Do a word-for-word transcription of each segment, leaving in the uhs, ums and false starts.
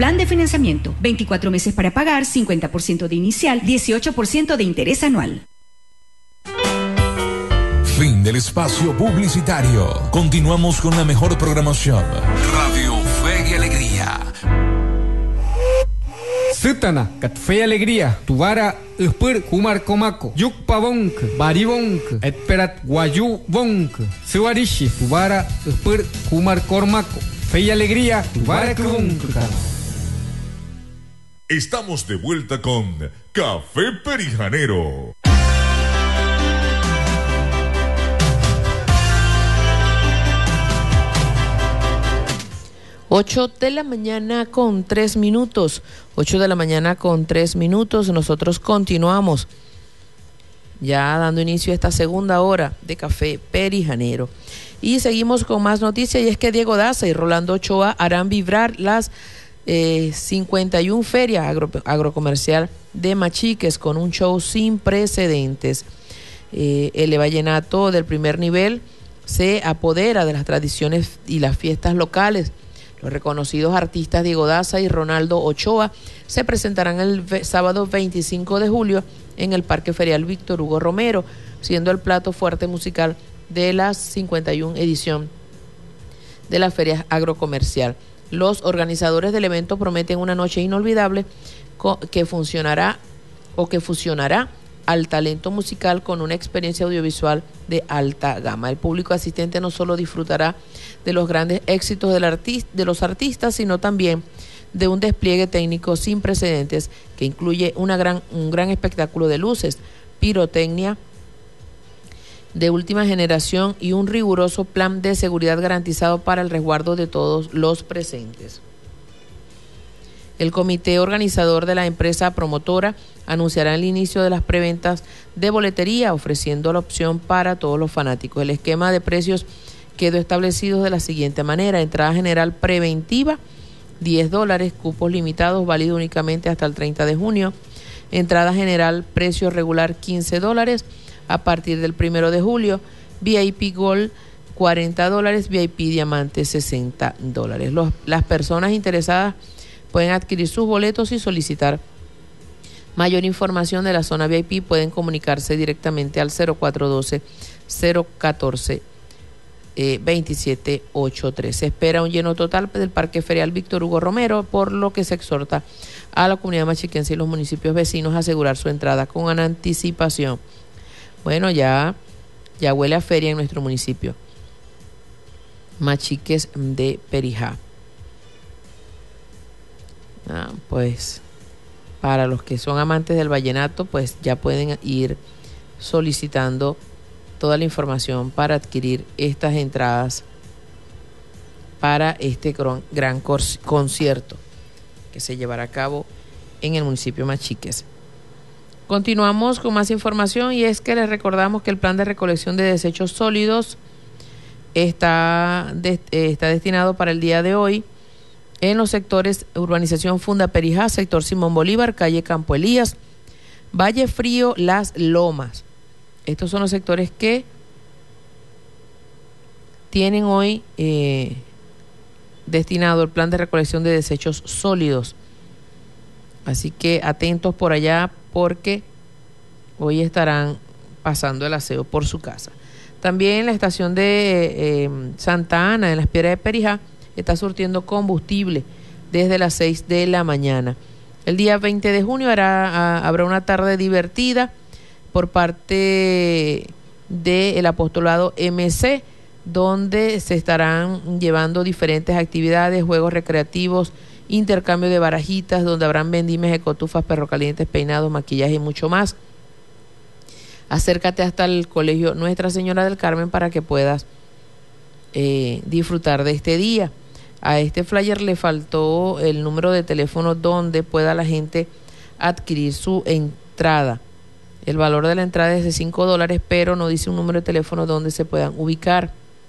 Plan de financiamiento, veinticuatro meses para pagar, cincuenta por ciento de inicial, dieciocho por ciento de interés anual. Fin del espacio publicitario. Continuamos con la mejor programación. Radio Fe y Alegría. Sutana, kat Fe y Alegría, Tuvara, Uspur, Kumar Komako, Yuk Pavonk, Baribonk, Etperat Guayu Bonk, Suarishi, Tuvara, Uspur, Kumar Kormako, Fe y Alegría, Tuvara Kubonk. Estamos de vuelta con Café Perijanero. Ocho de la mañana con tres minutos. Ocho de la mañana con tres minutos. Nosotros continuamos ya dando inicio a esta segunda hora de Café Perijanero. Y seguimos con más noticias, y es que Diego Daza y Rolando Ochoa harán vibrar las eh, cincuenta y una ferias agro, agrocomercial de Machiques con un show sin precedentes. Eh, el vallenato del primer nivel se apodera de las tradiciones y las fiestas locales. Los reconocidos artistas Diego Daza y Ronaldo Ochoa se presentarán el ve- sábado veinticinco de julio en el Parque Ferial Víctor Hugo Romero, siendo el plato fuerte musical de la cincuenta y una edición de la Feria Agrocomercial. Los organizadores del evento prometen una noche inolvidable co- que funcionará o que fusionará al talento musical con una experiencia audiovisual de alta gama. El público asistente no solo disfrutará de los grandes éxitos del artista, de los artistas, sino también de un despliegue técnico sin precedentes que incluye una gran, un gran espectáculo de luces, pirotecnia de última generación y un riguroso plan de seguridad garantizado para el resguardo de todos los presentes. El comité organizador de la empresa promotora anunciará el inicio de las preventas de boletería, ofreciendo la opción para todos los fanáticos. El esquema de precios quedó establecido de la siguiente manera: entrada general preventiva, diez dólares, cupos limitados, válido únicamente hasta el treinta de junio. Entrada general, precio regular, quince dólares, a partir del primero de julio. V I P Gold, cuarenta dólares, V I P Diamante, sesenta dólares. Los, las personas interesadas pueden adquirir sus boletos y solicitar mayor información de la zona V I P. Pueden comunicarse directamente al cero cuatro uno dos, cero uno cuatro, eh, veintisiete ochenta y tres. Se espera un lleno total del Parque Ferial Víctor Hugo Romero, por lo que se exhorta a la comunidad machiquense y los municipios vecinos a asegurar su entrada con anticipación. Bueno, ya, ya huele a feria en nuestro municipio. Machiques de Perijá. Ah, pues para los que son amantes del vallenato, pues ya pueden ir solicitando toda la información para adquirir estas entradas para este gran, gran concierto que se llevará a cabo en el municipio Machiques. Continuamos con más información, y es que les recordamos que el plan de recolección de desechos sólidos está, de, eh, está destinado para el día de hoy en los sectores Urbanización Funda Perijá, sector Simón Bolívar, calle Campo Elías, Valle Frío, Las Lomas. Estos son los sectores que tienen hoy eh, destinado el plan de recolección de desechos sólidos. Así que atentos por allá, porque hoy estarán pasando el aseo por su casa. También en la estación de eh, Santa Ana, en las Piedras de Perijá, está surtiendo combustible desde las seis de la mañana. El día veinte de junio hará, a, habrá una tarde divertida por parte del apostolado M C, donde se estarán llevando diferentes actividades, juegos recreativos, intercambio de barajitas, donde habrán vendimias, ecotufas, perrocalientes, peinados, maquillaje y mucho más. Acércate hasta el colegio Nuestra Señora del Carmen para que puedas eh, disfrutar de este día. A este flyer le faltó el número de teléfono donde pueda la gente adquirir su entrada. El valor de la entrada es de cinco dólares, pero no dice un número de teléfono donde se puedan ubicar.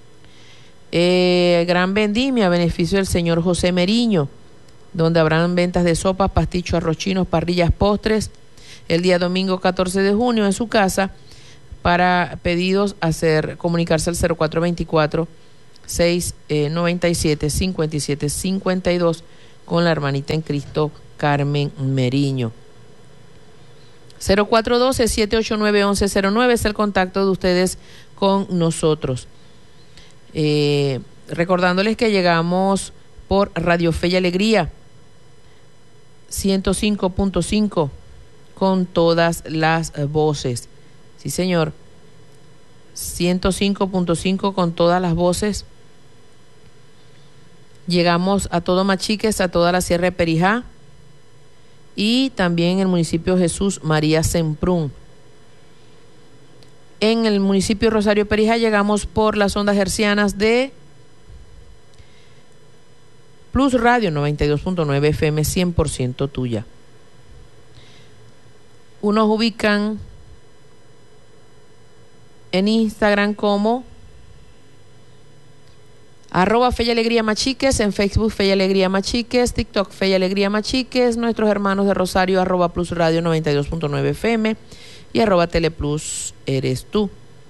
Eh, gran vendimia a beneficio del señor José Meriño, donde habrán ventas de sopas, pastichos, arroz chinos, parrillas, postres. El día domingo catorce de junio en su casa. Para pedidos, hacer comunicarse al cero cuatro veinticuatro, seiscientos noventa y siete, cincuenta y siete cincuenta y dos con la hermanita en Cristo Carmen Meriño. cero cuatro uno dos, siete ocho nueve, uno uno cero nueve es el contacto de ustedes con nosotros. Eh, recordándoles que llegamos por Radio Fe y Alegría ciento cinco punto cinco con todas las voces. Sí, señor. ciento cinco punto cinco con todas las voces. Llegamos a todo Machiques, a toda la Sierra de Perijá y también el municipio Jesús María Semprún. En el municipio Rosario Perijá llegamos por las ondas hercianas de Plus Radio noventa y dos punto nueve F M, cien por ciento tuya. Unos ubican en Instagram como arroba Fe y Alegría Machiques, en Facebook Fe y Alegría Machiques, TikTok Fe y Alegría Machiques, nuestros hermanos de Rosario arroba Plus Radio noventa y dos punto nueve F M y arroba Teleplus eres tú.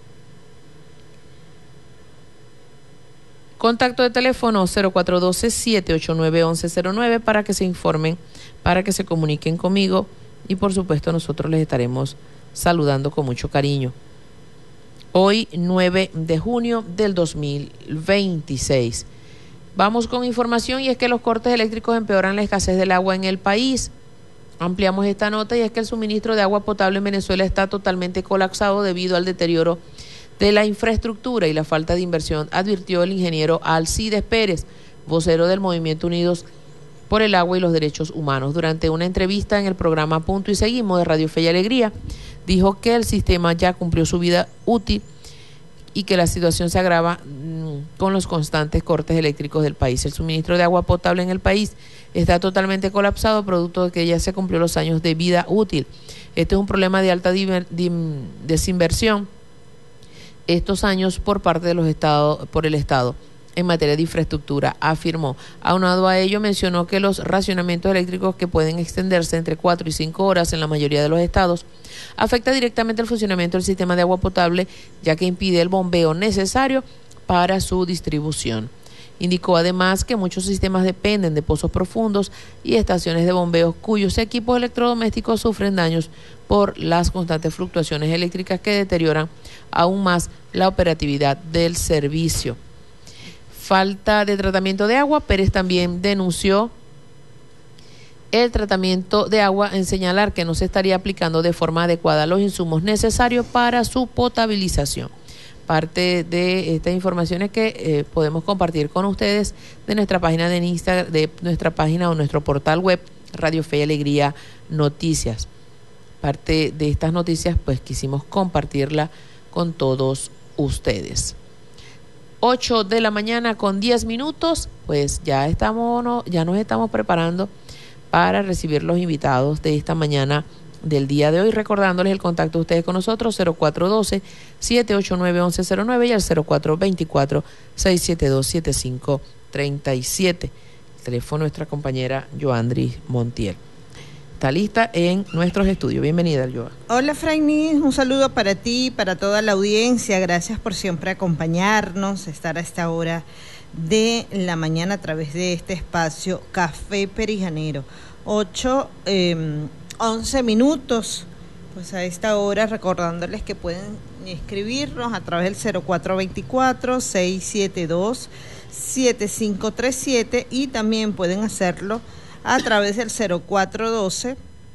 Contacto de teléfono cero cuatro uno dos, siete ocho nueve, uno uno cero nueve para que se informen, para que se comuniquen conmigo y por supuesto nosotros les estaremos saludando con mucho cariño. Hoy nueve de junio del dos mil veintiséis. Vamos con información y es que los cortes eléctricos empeoran la escasez del agua en el país. Ampliamos esta nota y es que el suministro de agua potable en Venezuela está totalmente colapsado debido al deterioro de la infraestructura y la falta de inversión, advirtió el ingeniero Alcides Pérez, vocero del Movimiento Unidos por el Agua y los Derechos Humanos. Durante una entrevista en el programa Punto y Seguimos de Radio Fe y Alegría, dijo que el sistema ya cumplió su vida útil y que la situación se agrava mmm, con los constantes cortes eléctricos del país. El suministro de agua potable en el país está totalmente colapsado, producto de que ya se cumplió los años de vida útil. Este es un problema de alta diver, dim, desinversión estos años por parte de los estados, por el Estado en materia de infraestructura, afirmó. Aunado a ello, mencionó que los racionamientos eléctricos que pueden extenderse entre cuatro y cinco horas en la mayoría de los estados afecta directamente el funcionamiento del sistema de agua potable, ya que impide el bombeo necesario para su distribución. Indicó además que muchos sistemas dependen de pozos profundos y estaciones de bombeo cuyos equipos electrodomésticos sufren daños por las constantes fluctuaciones eléctricas que deterioran aún más la operatividad del servicio. Falta de tratamiento de agua. Pérez también denunció el tratamiento de agua en señalar que no se estaría aplicando de forma adecuada los insumos necesarios para su potabilización. Parte de estas informaciones que eh, podemos compartir con ustedes de nuestra página de Instagram, de nuestra página o nuestro portal web Radio Fe y Alegría Noticias. Parte de estas noticias pues quisimos compartirla con todos ustedes. ocho de la mañana con diez minutos, pues ya estamos, no, ya nos estamos preparando para recibir los invitados de esta mañana del día de hoy, recordándoles el contacto de ustedes con nosotros, cero cuatro uno dos, siete ocho nueve, uno uno cero nueve y al cero cuatro dos cuatro, seis siete dos, siete cinco tres siete. El teléfono de nuestra compañera Joandri Montiel. Está lista en nuestros estudios. Bienvenida, Joa. Hola, Frainis, un saludo para ti, para toda la audiencia. Gracias por siempre acompañarnos, estar a esta hora de la mañana a través de este espacio Café Perijanero. Ocho, eh, once minutos, pues a esta hora recordándoles que pueden escribirnos a través del cero cuatro dos cuatro, seis siete dos, siete cinco tres siete y también pueden hacerlo a través del cero cuatro uno dos,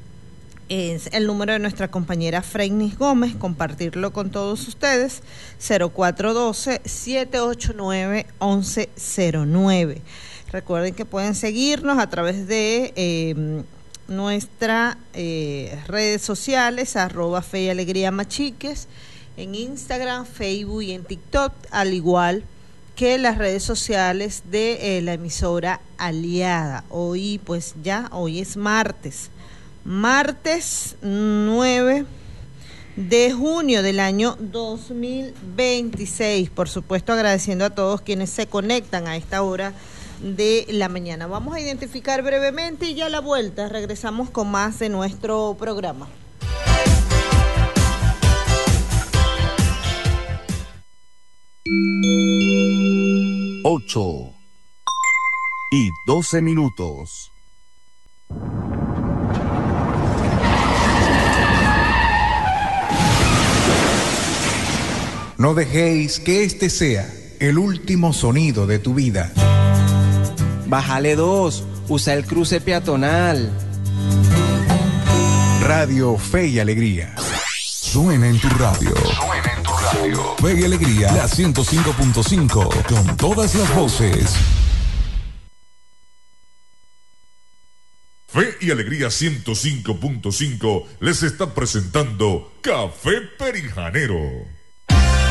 es el número de nuestra compañera Frainis Gómez, compartirlo con todos ustedes, cero cuatro uno dos, siete ocho nueve, uno uno cero nueve. Recuerden que pueden seguirnos a través de eh, nuestras eh, redes sociales, arroba Fe y Alegría Machiques, en Instagram, Facebook y en TikTok, al igual que las redes sociales de eh, la emisora aliada. Hoy pues ya, hoy es martes, martes nueve de junio del año dos mil veintiséis. Por supuesto, agradeciendo a todos quienes se conectan a esta hora de la mañana. Vamos a identificar brevemente y ya a la vuelta regresamos con más de nuestro programa. Ocho y doce minutos. No dejéis que este sea el último sonido de tu vida. Bájale dos, usa el cruce peatonal. Radio Fe y Alegría. Suena en tu radio. Suena en tu radio. Fe y Alegría, la ciento cinco punto cinco, con todas las voces. Fe y Alegría ciento cinco punto cinco les está presentando Café Perijanero.